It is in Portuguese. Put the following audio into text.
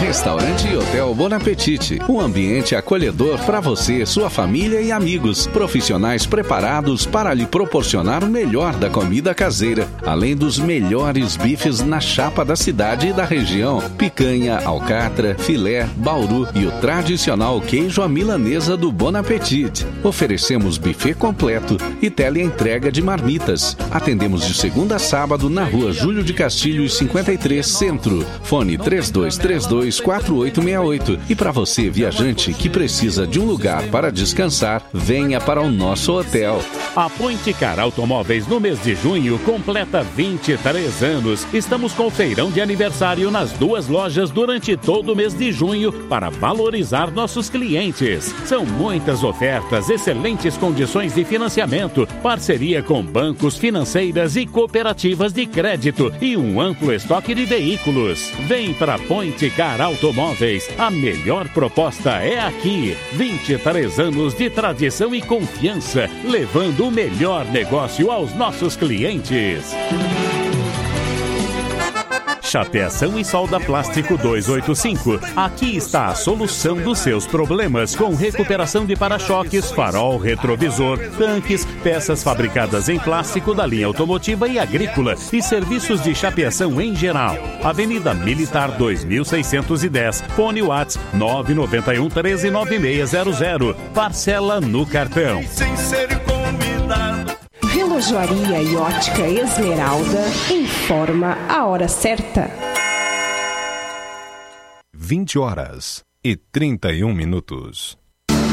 Restaurante e Hotel Bon Apetite. Um ambiente acolhedor para você, sua família e amigos. Profissionais preparados para lhe proporcionar o melhor da comida caseira, além dos melhores bifes na chapa da cidade e da região. Picanha, alcatra, filé, bauru e o tradicional queijo à milanesa do Bon Apetite. Oferecemos buffet completo e teleentrega de marmitas. Atendemos de segunda a sábado na rua Júlio de Castilhos 53 Centro. Fone 3232-4868. E para você, viajante, que precisa de um lugar para descansar, venha para o nosso hotel. A Pointicar Automóveis no mês de junho completa 23 anos. Estamos com feirão de aniversário nas 2 lojas durante todo o mês de junho para valorizar nossos clientes. São muitas ofertas, excelentes condições de financiamento, parceria com bancos, financeiras e cooperativas de crédito e um amplo estoque de veículos. Vem para Pointicar Automóveis. A melhor proposta é aqui. 23 anos de tradição e confiança, levando o melhor negócio aos nossos clientes. Chapeação e Solda Plástico 285. Aqui está a solução dos seus problemas, com recuperação de para-choques, farol, retrovisor, tanques, peças fabricadas em plástico da linha automotiva e agrícola e serviços de chapeação em geral. Avenida Militar 2610, fone Whats 991 13 9600. Parcela no cartão. Sem ser convidado. Relojoaria e Ótica Esmeralda informa a hora certa. 20h31.